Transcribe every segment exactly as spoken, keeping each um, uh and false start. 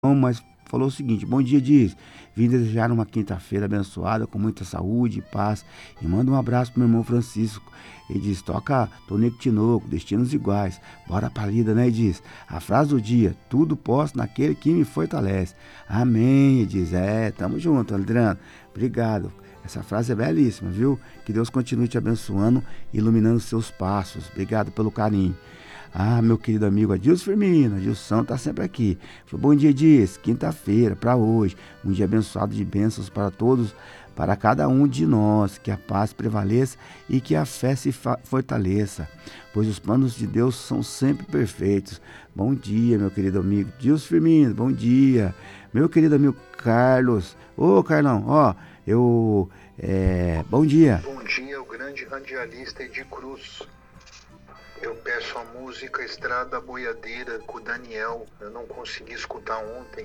mas falou o seguinte: bom dia, diz. Vim desejar uma quinta-feira abençoada, com muita saúde e paz. E manda um abraço pro meu irmão Francisco. Ele diz: toca Tonico Tinoco, destinos iguais. Bora pra lida, né? E diz: a frase do dia: tudo posso naquele que me fortalece. Amém. Ele diz: é, tamo junto, Adriano. Obrigado. Essa frase é belíssima, viu? Que Deus continue te abençoando, iluminando seus passos. Obrigado pelo carinho. Ah, meu querido amigo Adilson Firmino, Adilson tá sempre aqui. Falou: bom dia, diz, quinta-feira, para hoje, um dia abençoado de bênçãos para todos, para cada um de nós, que a paz prevaleça e que a fé se fortaleça, pois os planos de Deus são sempre perfeitos. Bom dia, meu querido amigo Adilson Firmino, bom dia. Meu querido amigo Carlos, ô Carlão, ó, eu, é, bom dia. Bom dia, o grande radialista Edi Cruz. Eu peço a música Estrada Boiadeira com o Daniel. Eu não consegui escutar ontem.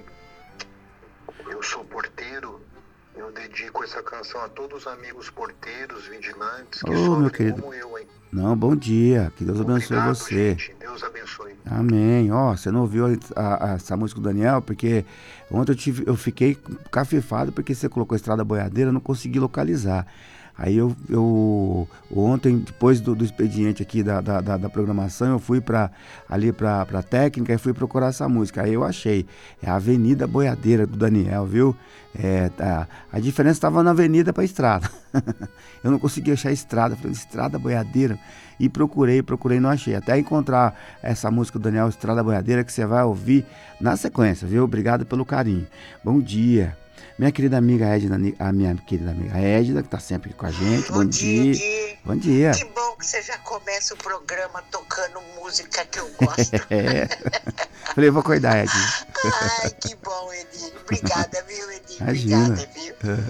Eu sou porteiro. Eu dedico essa canção a todos os amigos porteiros, vigilantes que Ô, sofrem meu querido. como eu, hein? Não, bom dia. Que Deus abençoe Obrigado, você. gente. Deus abençoe. Amém. Ó, você não ouviu a- a- essa música do Daniel? Porque ontem eu, tive, eu fiquei cafifado porque você colocou Estrada Boiadeira, eu não consegui localizar. Aí eu, eu ontem, depois do, do expediente aqui da, da, da- da programação, eu fui pra, ali pra, pra técnica e fui procurar essa música. Aí eu achei. É a Avenida Boiadeira do Daniel, viu? É, tá, a diferença estava na avenida pra estrada. Eu não consegui achar a estrada. Falei: Estrada Boiadeira. E procurei, procurei, não achei. Até encontrar essa música do Daniel, Estrada Boiadeira, que você vai ouvir na sequência, viu? Obrigado pelo carinho. Bom dia. Minha querida amiga Edna, a minha querida amiga Edna, que tá sempre aqui com a gente. Bom, Bom dia. dia, Gui. Bom dia. Que bom que você já começa o programa tocando música que eu gosto. É. Falei: vou acordar, Edna. Ai, que bom, Edi. Obrigada, viu, Edi? Imagina. Obrigada, viu?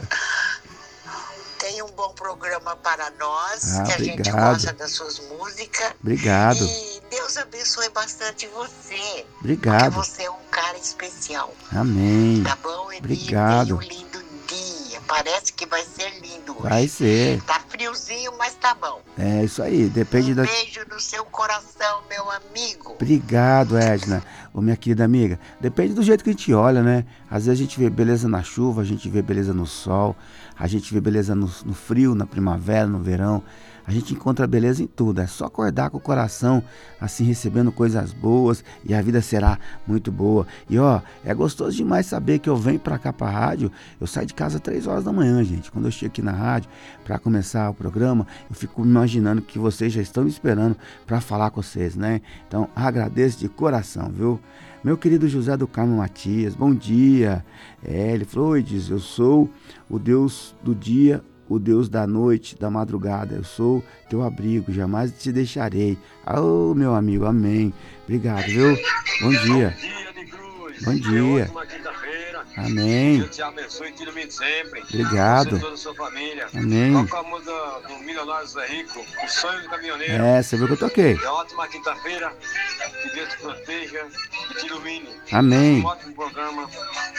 Tenha um bom programa para nós, Ah, que a gente obrigado. gosta das suas músicas. Obrigado. E Deus abençoe bastante você. Obrigado. Porque você é um cara especial. Amém. Tá bom, Edi? Obrigado. Tenha um lindo dia. Parece que vai ser lindo hoje. Vai ser. Tá friozinho, mas tá bom. É isso aí. Depende Um da. beijo no seu coração, meu amigo. Obrigado, Edna. Ô, minha querida amiga, depende do jeito que a gente olha, né? Às vezes a gente vê beleza na chuva, a gente vê beleza no sol, a gente vê beleza no, no frio, na primavera, no verão. A gente encontra beleza em tudo. É só acordar com o coração, assim, recebendo coisas boas, e a vida será muito boa. E ó, é gostoso demais saber que eu venho pra cá pra rádio. Eu saio de casa às três horas da manhã, gente. Quando eu chego aqui na rádio pra começar o programa, eu fico imaginando que vocês já estão me esperando pra falar com vocês, né? Então, agradeço de coração, viu? Meu querido José do Carmo Matias, bom dia. É, ele falou: oi, diz, eu sou o Deus do dia, o Deus da noite, da madrugada. Eu sou teu abrigo, jamais te deixarei. Ô, meu amigo, amém. Obrigado, viu? Bom dia. Bom dia, de Cruz. Bom dia. Ótima quinta-feira. Amém. Deus te abençoe e te ilumine sempre. Obrigado. Você e toda a sua família. Amém. Toca a música do Milionário Zé Rico, O Sonho do Caminhoneiro. É, você viu que eu toquei. É ótima quinta-feira. Que Deus te proteja e te ilumine. Amém. Um ótimo programa.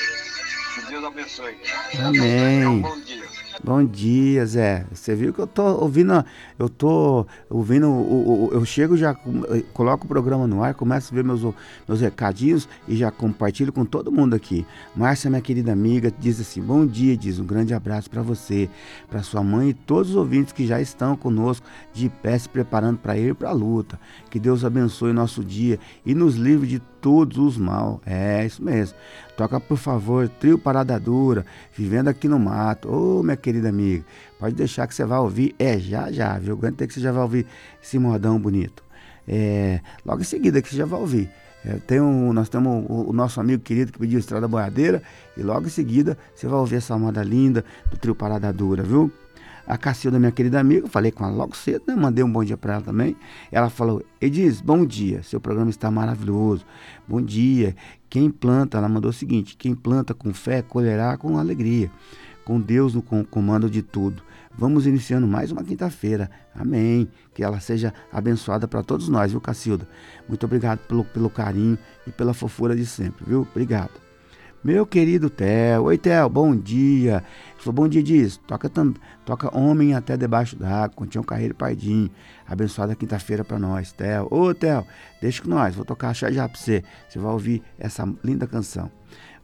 Que Deus abençoe. Amém. Um bom dia. Bom dia, Zé. Você viu que eu tô ouvindo, eu tô ouvindo, o, o, eu chego, já coloco o programa no ar, começo a ver meus, meus recadinhos e já compartilho com todo mundo aqui. Márcia, minha querida amiga, diz assim: bom dia, diz, um grande abraço para você, para sua mãe e todos os ouvintes que já estão conosco de pé, se preparando para ir para a luta. Que Deus abençoe nosso dia e nos livre de todos os mal. É isso mesmo. Toca, por favor, Trio Parada Dura, Vivendo Aqui no Mato. Ô, minha querida amiga, pode deixar que você vai ouvir, é já já, viu? Aguenta que você já vai ouvir esse modão bonito. É, logo em seguida que você já vai ouvir. É, tem um, nós temos o, o nosso amigo querido que pediu Estrada Boiadeira, e logo em seguida você vai ouvir essa moda linda do Trio Parada Dura, viu? A Cacilda, minha querida amiga, falei com ela logo cedo, né? Mandei um bom dia para ela também. Ela falou: Ediz, bom dia, seu programa está maravilhoso. Bom dia. Quem planta, ela mandou o seguinte: quem planta com fé, colherá com alegria. Com Deus no comando de tudo. Vamos iniciando mais uma quinta-feira. Amém. Que ela seja abençoada para todos nós, viu, Cacilda? Muito obrigado pelo, pelo carinho e pela fofura de sempre, viu? Obrigado. Meu querido Theo. Oi, Theo, bom dia. Ele falou: bom dia, diz. Toca, toca Homem Até Debaixo d'Água, com Tião Carreiro e Pardinho. Abençoada quinta-feira pra nós, Theo. Ô, Theo, deixa com nós. Vou tocar já já pra você. Você vai ouvir essa linda canção.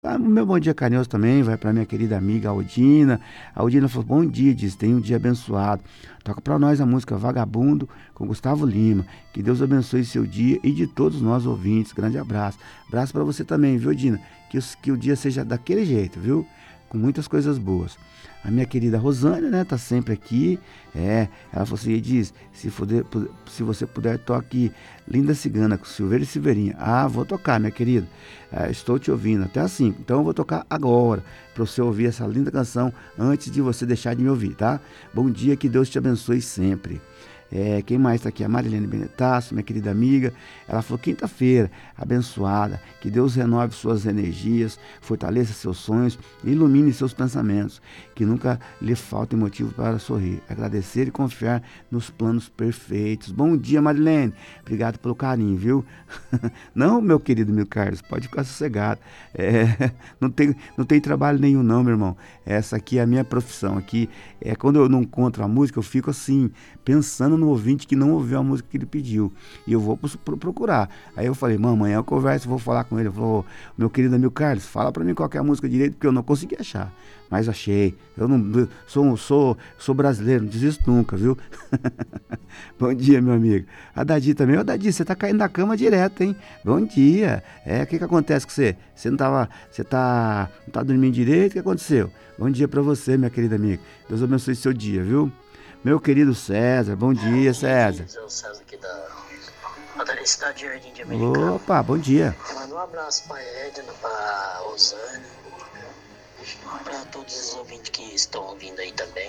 Ah, o meu bom dia carinhoso também vai para minha querida amiga Aldina. A Aldina falou, bom dia, diz, tem um dia abençoado. Toca para nós a música Vagabundo com Gustavo Lima. Que Deus abençoe seu dia e de todos nós ouvintes. Grande abraço. Abraço para você também, viu, Aldina? Que, que o dia seja daquele jeito, viu? Com muitas coisas boas. A minha querida Rosânia, né, tá sempre aqui. É, ela falou assim, diz, se, puder, se você puder, toque Linda Cigana com Silveira e Silveirinha. Ah, vou tocar, minha querida. É, estou te ouvindo até às cinco. Então eu vou tocar agora, para você ouvir essa linda canção antes de você deixar de me ouvir, tá? Bom dia, que Deus te abençoe sempre. É, quem mais está aqui? A Marilene Benetasso, minha querida amiga. Ela falou, quinta-feira, abençoada, que Deus renove suas energias, fortaleça seus sonhos e ilumine seus pensamentos, que nunca lhe falte motivo para sorrir, agradecer e confiar nos planos perfeitos. Bom dia, Marilene. Obrigado pelo carinho, viu? Não, meu querido Mil Carlos, pode ficar sossegado. É, não, tem, não tem trabalho nenhum não, meu irmão. Essa aqui é a minha profissão. Aqui, é, quando eu não encontro a música, eu fico assim, pensando no ouvinte que não ouviu a música que ele pediu, e eu vou procurar. Aí eu falei, amanhã eu converso, vou falar com ele. Ele falou, meu querido amigo Carlos, fala pra mim qual que é a música direito, porque eu não consegui achar, mas achei. Eu não sou, sou, sou brasileiro, não desisto nunca, viu? Bom dia, meu amigo. A Dadi também. Ô Dadi, você tá caindo da cama direto, hein? Bom dia. É, o que que acontece com você? Você não tava, você tá, não tá dormindo direito? O que aconteceu? Bom dia pra você, minha querida amiga. Deus abençoe seu dia, viu? Meu querido César, bom dia, César. É o César aqui da, da cidade de Jardim de Americana. Opa, bom dia. Manda um abraço para Edna, para Rosane, para todos os ouvintes que estão ouvindo aí também.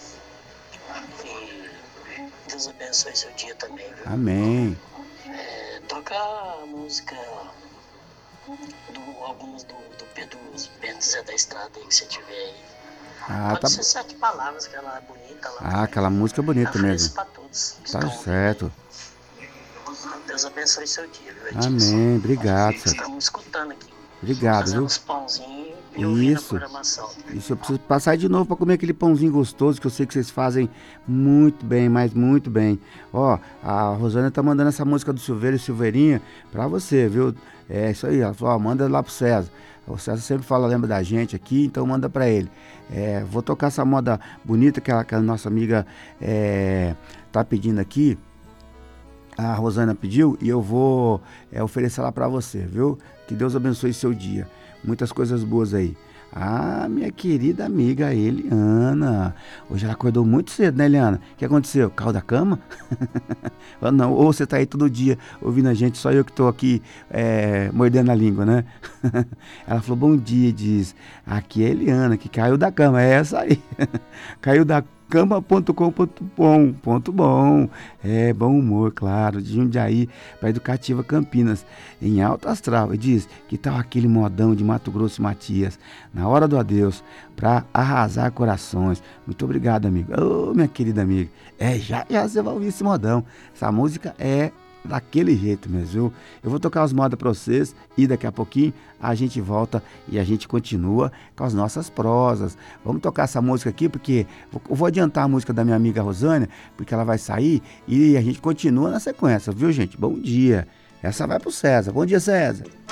E Deus abençoe seu dia também, viu? Amém. É, toca a música, do, alguns do, do Pedro Bento Zé da Estrada aí que você tiver aí. Ah, Pode tá ser sete palavras, que ela é bonita. Lá Ah, também. aquela música é bonita mesmo. Para todos. Tá certo. Deus abençoe seu dia, viu? Amém, obrigado. Estamos escutando aqui. Obrigado, Fazendo viu? uns pãozinhos e ouvindo Isso. a programação. Isso, eu preciso passar de novo para comer aquele pãozinho gostoso que eu sei que vocês fazem muito bem, mas muito bem. Ó, a Rosana tá mandando essa música do Silveira e Silveirinha para você, viu? É isso aí, ela falou, ó, manda lá pro César. O César sempre fala, lembra da gente aqui, então manda para ele. É, vou tocar essa moda bonita que a, que a nossa amiga é, tá pedindo aqui. A Rosana pediu e eu vou é, oferecer lá para você, viu? Que Deus abençoe seu dia. Muitas coisas boas aí. Ah, minha querida amiga Eliana. Hoje ela acordou muito cedo, né, Eliana? O que aconteceu? Caiu da cama? Ou não, ou você tá aí todo dia ouvindo a gente, só eu que tô aqui é, mordendo a língua, né? Ela falou, bom dia, diz. Aqui é a Eliana, que caiu da cama. É essa aí. Caiu da cama ponto com ponto bom, ponto bom, é bom humor, claro, de Jundiaí para Educativa Campinas, em alto astral, e diz que tal aquele modão de Mato Grosso e Matias, na hora do adeus, para arrasar corações. Muito obrigado, amigo. Ô, oh, minha querida amiga, é, já, já você vai ouvir esse modão, essa música é daquele jeito mesmo, viu? Eu vou tocar as modas para vocês e daqui a pouquinho a gente volta e a gente continua com as nossas prosas. Vamos tocar essa música aqui porque eu vou adiantar a música da minha amiga Rosânia, porque ela vai sair e a gente continua na sequência, viu, gente? Bom dia. Essa vai pro César. Bom dia, César.